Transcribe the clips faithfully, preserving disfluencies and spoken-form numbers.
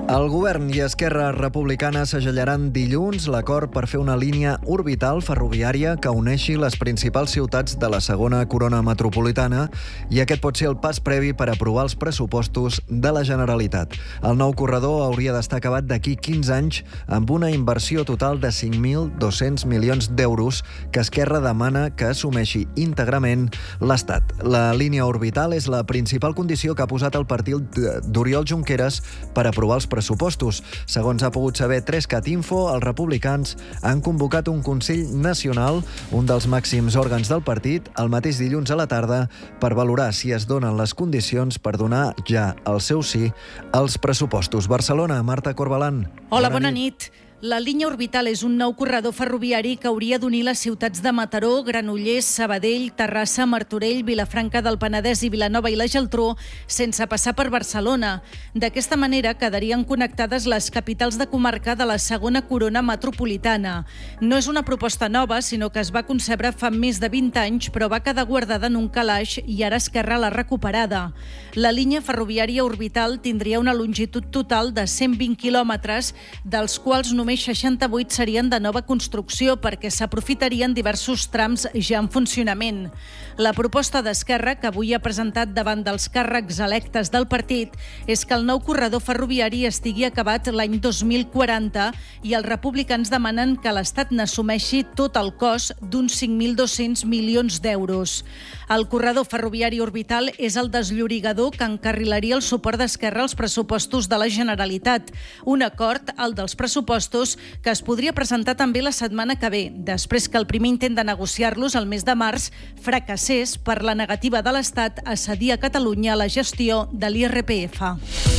El govern i Esquerra Republicana segellaran dilluns l'acord per fer una línia orbital ferroviària que uneixi les principals ciutats de la segona corona metropolitana, i aquest pot ser el pas previ per aprovar els pressupostos de la Generalitat. El nou corredor hauria d'estar acabat d'aquí quinze anys amb una inversió total de cinc mil dos-cents milions d'euros que Esquerra demana que assumeixi íntegrament l'Estat. La línia orbital és la principal condició que ha posat el partit d'Oriol Junqueras per aprovar els pressupostos. pressupostos. Segons ha pogut saber tres cat info, els republicans han convocat un Consell Nacional, un dels màxims òrgans del partit, el mateix dilluns a la tarda, per valorar si es donen les condicions per donar ja el seu sí als pressupostos. Barcelona, Marta Corbalán. Hola, bona, bona nit. nit. La línia orbital és un nou corredor ferroviari que hauria d'unir les ciutats de Mataró, Granollers, Sabadell, Terrassa, Martorell, Vilafranca del Penedès i Vilanova i la Geltrú, sense passar per Barcelona. D'aquesta manera quedarien connectades les capitals de comarca de la segona corona metropolitana. No és una proposta nova, sinó que es va concebre fa més de vint anys, però va quedar guardada en un calaix i ara Esquerra l'ha recuperada. La línia ferroviària orbital tindria una longitud total de cent vint quilòmetres, dels quals només Només seixanta-vuit serien de nova construcció perquè s'aprofitarien diversos trams ja en funcionament. La proposta d'Esquerra, que avui ha presentat davant dels càrrecs electes del partit, és que el nou corredor ferroviari estigui acabat l'any dos mil quaranta i els republicans demanen que l'Estat n'assumeixi tot el cost d'uns cinc mil dos-cents milions d'euros. El corredor ferroviari orbital és el desllorigador que encarrilaria el suport d'Esquerra als pressupostos de la Generalitat. Un acord, el dels pressupostos, que es podria presentar també la setmana que ve, després que el primer intent de negociar-los el mes de març fracassés per la negativa de l'Estat a cedir a Catalunya la gestió de l'I R P F.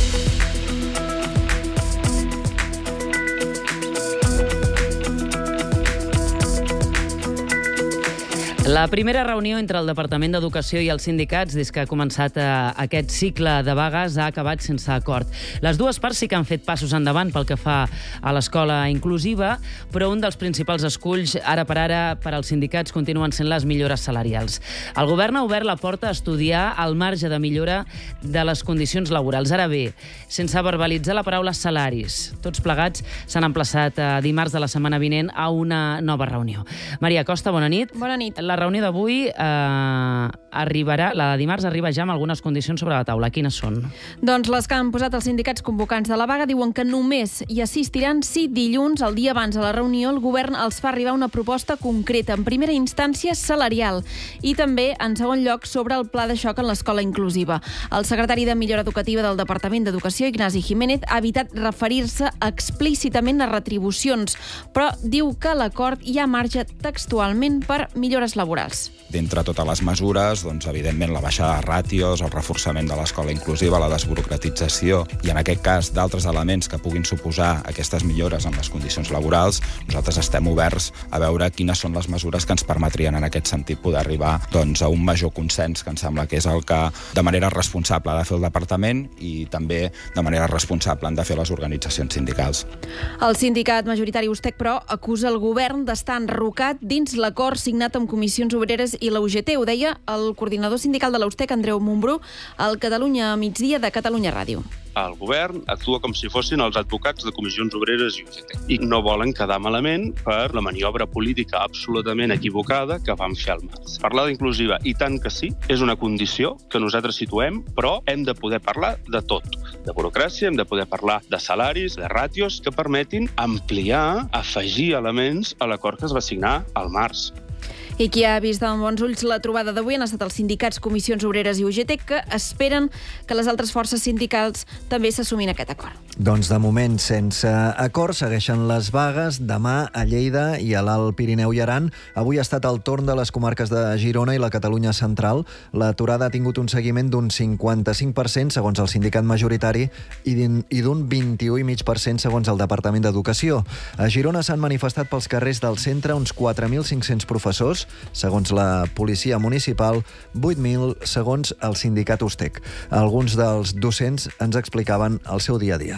La primera reunió entre el Departament d'Educació i els sindicats des que ha començat eh, aquest cicle de vagues ha acabat sense acord. Les dues parts sí que han fet passos endavant pel que fa a l'escola inclusiva, però un dels principals esculls ara per ara per als sindicats continuen sent les millores salarials. El govern ha obert la porta a estudiar el marge de millora de les condicions laborals. Ara bé, sense verbalitzar la paraula salaris. Tots plegats s'han emplaçat a dimarts de la setmana vinent a una nova reunió. Maria Costa, bona nit. Bona nit. La reunió d'avui eh, arribarà, la de dimarts arriba ja amb algunes condicions sobre la taula. Quines són? Doncs les que han posat els sindicats convocants de la vaga diuen que només hi assistiran si dilluns, el dia abans de la reunió, el govern els fa arribar una proposta concreta, en primera instància salarial, i també, en segon lloc, sobre el pla de xoc en l'escola inclusiva. El secretari de Millora Educativa del Departament d'Educació, Ignasi Jiménez, ha evitat referir-se explícitament a retribucions, però diu que a l'acord hi ha marge textualment per millores laborals. D'entre totes les mesures, doncs, evidentment, la baixada de ràtios, el reforçament de l'escola inclusiva, la desburocratització i, en aquest cas, d'altres elements que puguin suposar aquestes millores en les condicions laborals, nosaltres estem oberts a veure quines són les mesures que ens permetrien, en aquest sentit, poder arribar doncs, a un major consens, que em sembla que és el que, de manera responsable, ha de fer el Departament i també, de manera responsable, han de fer les organitzacions sindicals. El sindicat majoritari Ustec, però, acusa el govern d'estar enrocat dins l'acord signat amb Comissions Obreres i la U G T. Ho deia el coordinador sindical de l'Ustec, Andreu Montbrú, al Catalunya a migdia de Catalunya Ràdio. El govern actua com si fossin els advocats de Comissions Obreres i U G T i no volen quedar malament per la maniobra política absolutament equivocada que van fer al març. Parlar d'inclusiva, i tant que sí, és una condició que nosaltres situem, però hem de poder parlar de tot. De burocràcia, hem de poder parlar de salaris, de ràtios que permetin ampliar, afegir elements a l'acord que es va signar al març. I qui ha vist amb bons ulls la trobada d'avui han estat els sindicats, Comissions Obreres i U G T, que esperen que les altres forces sindicals també s'assumin aquest acord. Doncs de moment, sense acord, segueixen les vagues. Demà a Lleida i a l'Alt Pirineu i Aran. Avui ha estat el torn de les comarques de Girona i la Catalunya central. L'aturada ha tingut un seguiment d'un cinquanta-cinc per cent, segons el sindicat majoritari, i d'un vint-i-u coma cinc per cent, segons el Departament d'Educació. A Girona s'han manifestat pels carrers del centre uns quatre mil cinc-cents professors, segons la policia municipal, vuit mil segons el sindicat Ustec. Alguns dels docents ens explicaven el seu dia a dia.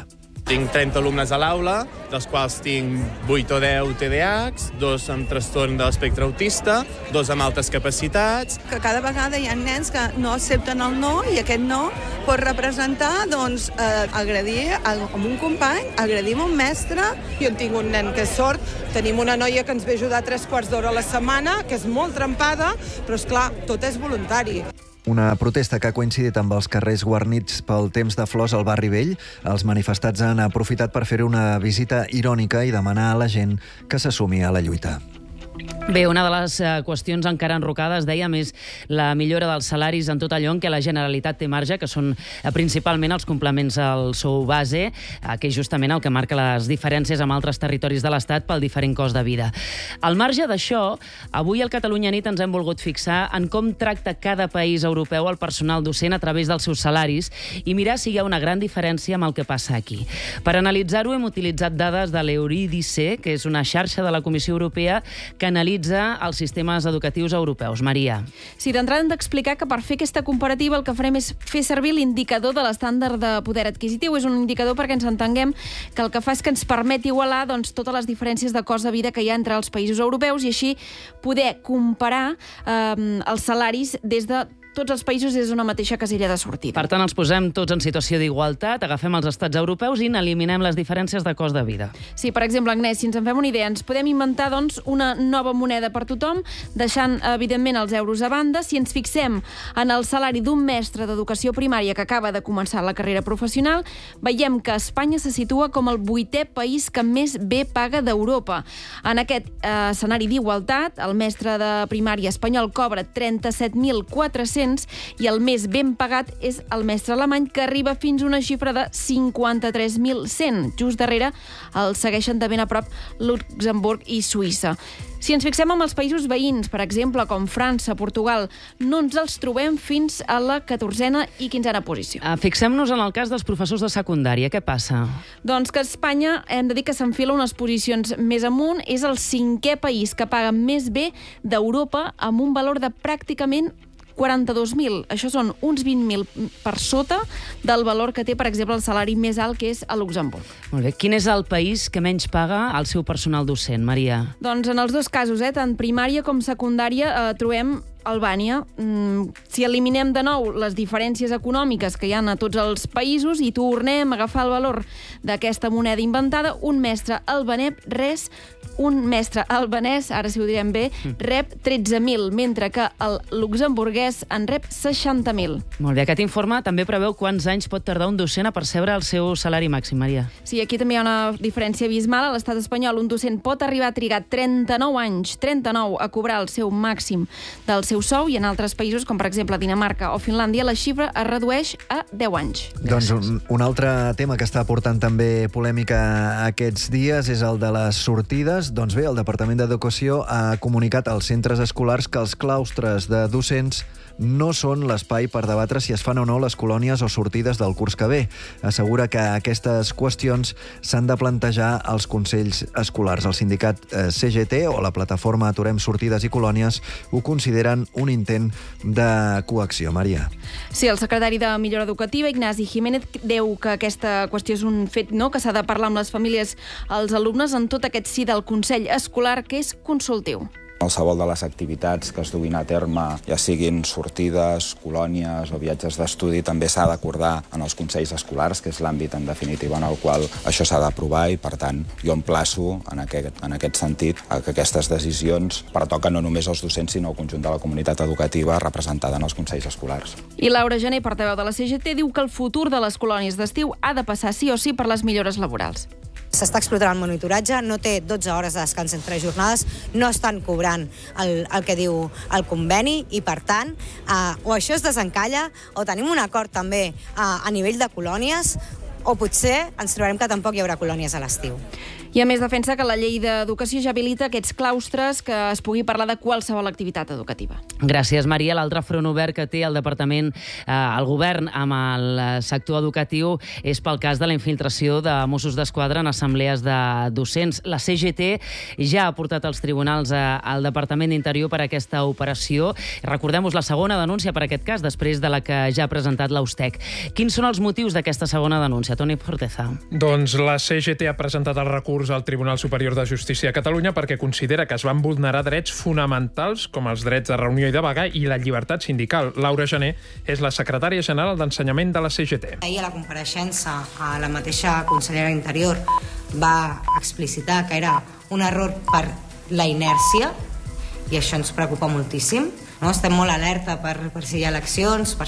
Tinc trenta alumnes a l'aula, dels quals tinc vuit o deu T D A Hs, dos amb trastorn de l'espectre autista, dos amb altes capacitats. Que cada vegada hi ha nens que no accepten el no i aquest no pot representar doncs, eh, agredir a un company, agredir a un mestre. Jo tinc un nen que és sord, tenim una noia que ens ve ajudar tres quarts d'hora a la setmana, que és molt trempada, però és clar, tot és voluntari. Una protesta que ha coincidit amb els carrers guarnits pel temps de flors al barri vell. Els manifestants han aprofitat per fer una visita irònica i demanar a la gent que s'assumi a la lluita. Bé, una de les eh, qüestions encara enrocades, dèiem, és la millora dels salaris en tot allò en què la Generalitat té marge, que són eh, principalment els complements al sou base, eh, que és justament el que marca les diferències amb altres territoris de l'Estat pel diferent cost de vida. Al marge d'això, avui al Catalunya Nit ens hem volgut fixar en com tracta cada país europeu el personal docent a través dels seus salaris i mirar si hi ha una gran diferència amb el que passa aquí. Per analitzar-ho hem utilitzat dades de l'Eurydice, que és una xarxa de la Comissió Europea que analitza els sistemes educatius europeus. Maria. Sí, d'entrada hem d'explicar que per fer aquesta comparativa el que farem és fer servir l'indicador de l'estàndard de poder adquisitiu. És un indicador perquè ens entenguem que el que fa és que ens permet igualar doncs, totes les diferències de cost de vida que hi ha entre els països europeus i així poder comparar eh, els salaris des de tots els països des d'una mateixa casella de sortida. Per tant, els posem tots en situació d'igualtat, agafem els estats europeus i n'eliminem les diferències de cost de vida. Sí, per exemple, Agnès, si ens en fem una idea, ens podem inventar doncs, una nova moneda per tothom, deixant, evidentment, els euros a banda. Si ens fixem en el salari d'un mestre d'educació primària que acaba de començar la carrera professional, veiem que Espanya se situa com el vuitè país que més bé paga d'Europa. En aquest eh, escenari d'igualtat, el mestre de primària espanyol cobra trenta-set mil quatre-cents i el més ben pagat és el mestre alemany, que arriba fins a una xifra de cinquanta-tres mil cent. Just darrere el segueixen de ben a prop Luxemburg i Suïssa. Si ens fixem en els països veïns, per exemple, com França, Portugal, no ens els trobem fins a la catorzena i quinzena posició. Fixem-nos en el cas dels professors de secundària. Què passa? Doncs que Espanya, hem de dir que s'enfila unes posicions més amunt, és el cinquè país que paga més bé d'Europa amb un valor de pràcticament quaranta-dos mil. Això són uns vint mil per sota del valor que té, per exemple, el salari més alt, que és a Luxemburg. Molt bé. Quin és el país que menys paga al seu personal docent, Maria? Doncs en els dos casos, eh, tant primària com secundària, eh, trobem Albània. Mm, si eliminem de nou les diferències econòmiques que hi ha a tots els països i tornem a agafar el valor d'aquesta moneda inventada, un mestre albanès, res, un mestre albanès, ara si ho direm bé, rep tretze mil, mentre que el luxemburguès en rep seixanta mil. Molt bé, aquest informe també preveu quants anys pot tardar un docent a percebre el seu salari màxim, Maria. Sí, aquí també hi ha una diferència abismal. A l'estat espanyol un docent pot arribar a trigar trenta-nou anys, trenta-nou, a cobrar el seu màxim del seu sou, i en altres països, com per exemple Dinamarca o Finlàndia, la xifra es redueix a deu anys. Doncs un, un altre tema que està portant també polèmica aquests dies és el de les sortides. Doncs bé, el Departament d'Educació ha comunicat als centres escolars que els claustres de docents no són l'espai per debatre si es fan o no les colònies o sortides del curs que ve. Assegura que aquestes qüestions s'han de plantejar als consells escolars. El sindicat C G T o la plataforma Aturem Sortides i Colònies ho consideren un intent de coacció. Maria. Sí, el secretari de Millora Educativa, Ignasi Jiménez, diu que aquesta qüestió és un fet, no?, que s'ha de parlar amb les famílies, els alumnes, en tot aquest sí del Consell Escolar, que és consultiu. Qualsevol de les activitats que es duguin a terme, ja siguin sortides, colònies o viatges d'estudi, també s'ha d'acordar en els consells escolars, que és l'àmbit, en definitiva, en el qual això s'ha d'aprovar, i, per tant, jo emplaço, en aquest, en aquest sentit, a que aquestes decisions pertoquen no només als docents, sinó al conjunt de la comunitat educativa representada en els consells escolars. I Laura Gené, portaveu de la C G T, diu que el futur de les colònies d'estiu ha de passar sí o sí per les millores laborals. S'està explotant el monitoratge, no té dotze hores de descans entre jornades, no estan cobrant el, el que diu el conveni i, per tant, eh, o això es desencalla o tenim un acord també eh, a nivell de colònies, o potser ens trobarem que tampoc hi haurà colònies a l'estiu. I a més defensa que la llei d'educació ja habilita aquests claustres que es pugui parlar de qualsevol activitat educativa. Gràcies, Maria. L'altre front obert que té el departament, eh, el govern amb el sector educatiu és pel cas de la infiltració de Mossos d'Esquadra en assemblees de docents. La C G T ja ha portat als tribunals eh, al Departament d'Interior per aquesta operació. Recordem-vos la segona denúncia per aquest cas, després de la que ja ha presentat l'Austec. Quins són els motius d'aquesta segona denúncia? Toni Forteza. Doncs la C G T ha presentat el recurs al Tribunal Superior de Justícia de Catalunya perquè considera que es van vulnerar drets fonamentals com els drets de reunió i de vaga i la llibertat sindical. Laura Gené és la secretària general d'Ensenyament de la C G T. Ahir a la compareixença a la mateixa consellera d'Interior va explicitar que era un error per la inèrcia i això ens preocupa moltíssim. No? Estem molt alerta per, per si hi ha eleccions, per